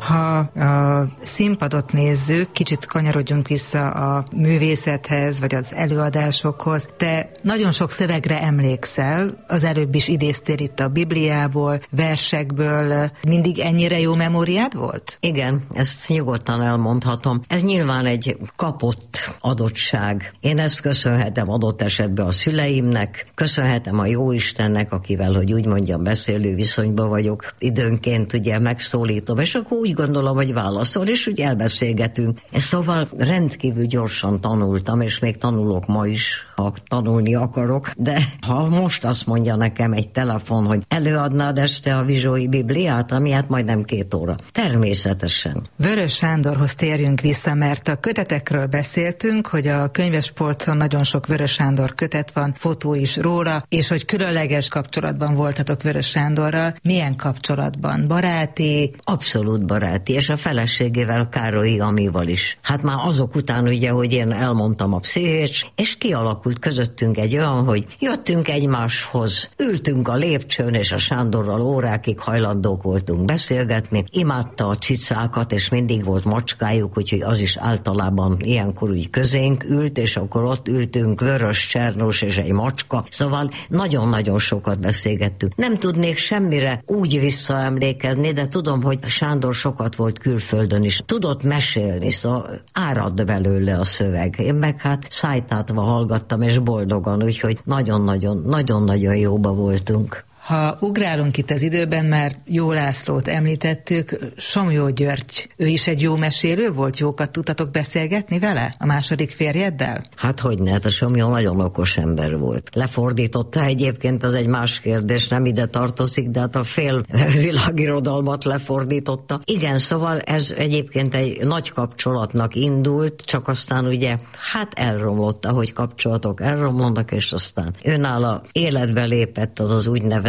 Ha a színpadot nézzük, kicsit kanyarodjunk vissza a művészethez, vagy az előadásokhoz. Te nagyon sok szövegre emlékszel, az előbb is idéztél itt a Bibliából, versekből. Mindig ennyire jó memóriád volt? Igen, ezt nyugodtan elmondhatom. Ez nyilván egy kapott adottság. Én ezt köszönhetem adott esetben a szüleimnek, köszönhetem a Jóistennek, akivel, hogy úgy mondjam, beszélő viszonyban vagyok. Időnként ugye megszólítom, és akkor úgy gondolom, hogy válaszol, és úgy elbeszélgetünk. Szóval rendkívül gyorsan tanultam, és még tanulok ma is, ha tanulni akarok, de ha most azt mondja nekem egy telefon, hogy előadnád este a Vizsói Bibliát, ami hát majdnem 2 óra. Természetesen. Vörös Sándorhoz térjünk vissza, mert a kötetekről beszéltünk, hogy a könyvespolcon nagyon sok Vörös Sándor kötet van, fotó is róla, és hogy különleges kapcsolatban voltatok Vörös Sándorral. Milyen kapcsolatban? Baráti? Abszolút baráti, és a feleségével, Károlyi Amival is. Hát már azok után ugye, hogy én elmondtam a pszichés, és kialakult közöttünk egy olyan, hogy jöttünk egymáshoz, ültünk a lépcsőn, és a Sándorral órákig hajlandók voltunk beszélgetni. Imádta a cicákat, és mindig volt macskájuk, úgyhogy az is általában ilyenkor úgy közénk ült, és akkor ott ültünk, Vörös, Csernus és egy macska. Szóval nagyon-nagyon sokat beszélgettünk. Nem tudnék semmire úgy visszaemlékezni, de tudom, hogy Sándor sokat volt külföldön is. Tudott mesélni, szóval árad belőle a szöveg. Én meg hát szájtátva hallgattam, és boldogan, úgyhogy nagyon-nagyon jóba voltunk. Ha ugrálunk itt az időben, mert Jó Lászlót említettük, Somlyó György, ő is egy jó mesélő volt? Jókat tudtatok beszélgetni vele? A második férjeddel? Hát hogyne, hát a Somlyó nagyon okos ember volt. Lefordította egyébként, az egy más kérdés, nem ide tartozik, de hát a fél világirodalmat lefordította. Igen, szóval ez egyébként egy nagy kapcsolatnak indult, csak aztán ugye hát elromlott, ahogy kapcsolatok elromlanak, és aztán őnála életbe lépett az úgynevezett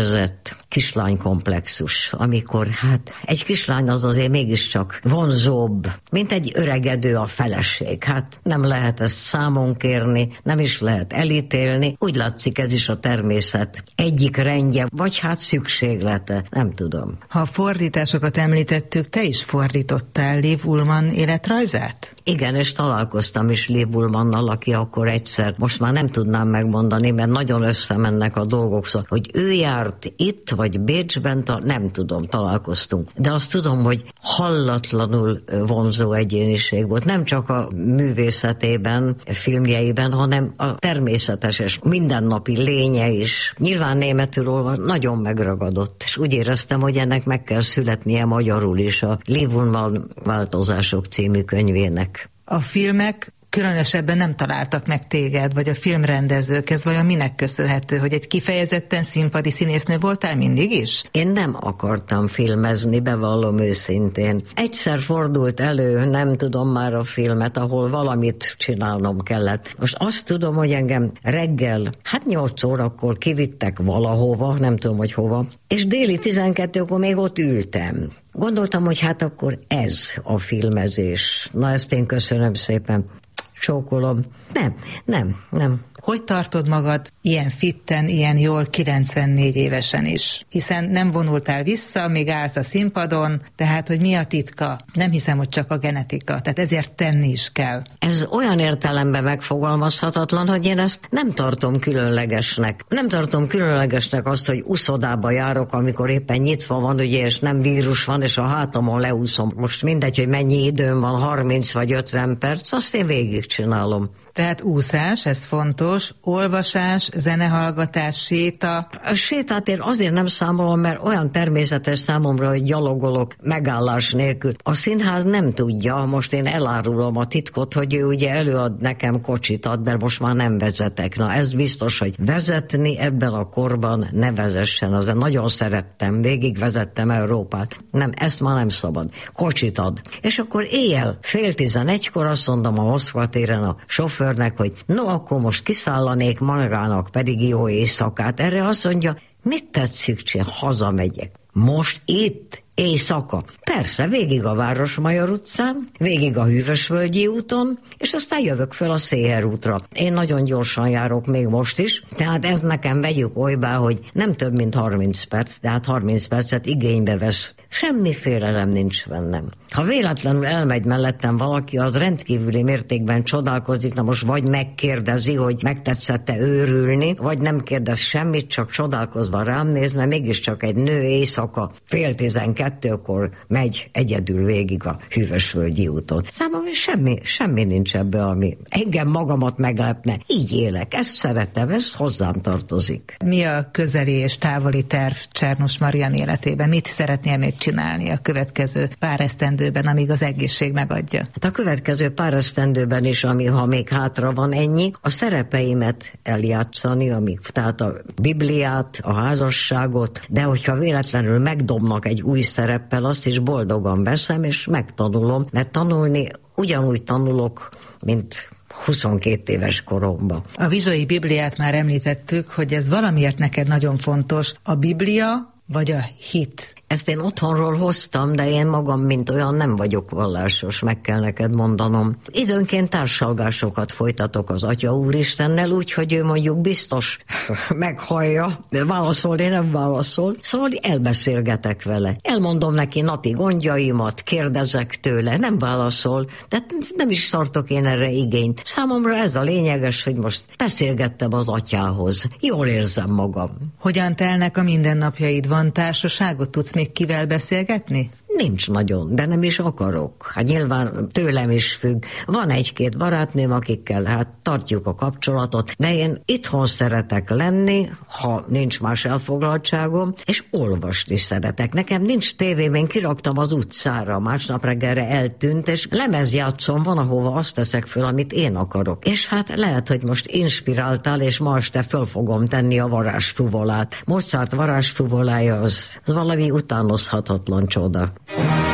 kislánykomplexus, amikor hát egy kislány az azért mégiscsak vonzóbb, mint egy öregedő a feleség. Hát nem lehet ezt számon kérni, nem is lehet elítélni. Úgy látszik, ez is a természet egyik rendje, vagy hát szükséglete, nem tudom. Ha a fordításokat említettük, te is fordítottál Liv Ullmann életrajzát? Igen, és találkoztam is Liv Ullmannnal, aki akkor egyszer, most már nem tudnám megmondani, mert nagyon összemennek a dolgok, szóval, hogy ő járt itt, vagy Bécsben, nem tudom, találkoztunk. De azt tudom, hogy hallatlanul vonzó egyéniség volt. Nem csak a művészetében, filmjeiben, hanem a természetes és mindennapi lénye is. Nyilván németül olva nagyon megragadott, és úgy éreztem, hogy ennek meg kell születnie magyarul is a Liv Ullmann változások című könyvének. A filmek különösebben nem találtak meg téged, vagy a filmrendezők, ez vajon minek köszönhető, hogy egy kifejezetten színpadi színésznő voltál mindig is? Én nem akartam filmezni, bevallom őszintén. Egyszer fordult elő, nem tudom már a filmet, ahol valamit csinálnom kellett. Most azt tudom, hogy engem reggel, 8 órakor kivittek valahova, nem tudom, hogy hova, és déli 12-kor még ott ültem. Gondoltam, hogy hát akkor ez a filmezés. Na, ezt én köszönöm szépen. Csókolom. Nem. Hogy tartod magad ilyen fitten, ilyen jól 94 évesen is? Hiszen nem vonultál vissza, még állsz a színpadon, tehát hogy mi a titka? Nem hiszem, hogy csak a genetika, tehát ezért tenni is kell. Ez olyan értelemben megfogalmazhatatlan, hogy én ezt nem tartom különlegesnek. Nem tartom különlegesnek azt, hogy uszodába járok, amikor éppen nyitva van, ugye, és nem vírus van, és a hátamon leúszom. Most mindegy, hogy mennyi időm van, 30 vagy 50 perc, azt én végigcsinálom. Tehát úszás, ez fontos, olvasás, zenehallgatás, séta. A sétát én azért nem számolom, mert olyan természetes számomra, hogy gyalogolok megállás nélkül. A színház nem tudja, most én elárulom a titkot, hogy ő ugye előad nekem kocsit ad, mert most már nem vezetek. Na ez biztos, hogy vezetni ebben a korban ne vezessen. Azért nagyon szerettem, végigvezettem Európát. Nem, ezt már nem szabad. Kocsit ad. És akkor éjjel 10:30 azt mondom a Moszkva téren a sofőrnek, hogy no, akkor most kiszállanék magának, pedig jó éjszakát. Erre azt mondja, mit tetszik, hazamegyek. Most itt Éjszaka. Persze, végig a Városmajor utcán, végig a Hűvösvölgyi úton, és aztán jövök föl a Széher útra. Én nagyon gyorsan járok még most is, tehát ez nekem vegyük olybá, hogy nem több mint 30 perc, tehát 30 percet igénybe vesz. Semmi félelem nincs bennem. Ha véletlenül elmegy mellettem valaki, az rendkívüli mértékben csodálkozik, na most vagy megkérdezi, hogy megtetszett-e őrülni, vagy nem kérdez semmit, csak csodálkozva rám néz, mert mégiscsak egy nő éjszaka 11:30-kor megy egyedül végig a Hűvösvölgyi úton. Számomra semmi nincs ebbe, ami engem magamat meglepne. Így élek, ezt szeretem, ez hozzám tartozik. Mi a közeli és távoli terv Csernus Marian életében? Mit szeretnél még csinálni a következő pár esztendőben, amíg az egészség megadja? Hát a következő pár esztendőben is, ha még hátra van ennyi, a szerepeimet eljátszani, tehát a Bibliát, a házasságot, de hogyha véletlenül megdobnak egy új szereppel, azt is boldogan veszem, és megtanulom, mert tanulni ugyanúgy tanulok, mint 22 éves koromban. A Vizsai Bibliát már említettük, hogy ez valamiért neked nagyon fontos. A Biblia vagy a hit? Ezt én otthonról hoztam, de én magam, mint olyan, nem vagyok vallásos, meg kell neked mondanom. Időnként társalgásokat folytatok az Atya Úristennel, úgyhogy ő mondjuk biztos meghallja, de válaszolni nem válaszol. Szóval elbeszélgetek vele. Elmondom neki napi gondjaimat, kérdezek tőle, nem válaszol, de nem is tartok én erre igényt. Számomra ez a lényeges, hogy most beszélgettem az atyához. Jól érzem magam. Hogyan telnek a mindennapjaid? Van társaságot? Tudsz még kivel beszélgetni? Nincs nagyon, de nem is akarok. Hát nyilván tőlem is függ. Van egy-két barátnőm, akikkel tartjuk a kapcsolatot, de én itthon szeretek lenni, ha nincs más elfoglaltságom, és olvasni szeretek. Nekem nincs tévém, én kiraktam az utcára, másnap reggelre eltűnt, és lemezjátszom, van, ahova azt teszek föl, amit én akarok. És hát lehet, hogy most inspiráltál, és ma este föl fogom tenni a varázsfuvolát. Mozart varázsfuvolája az valami utánozhatatlan csoda.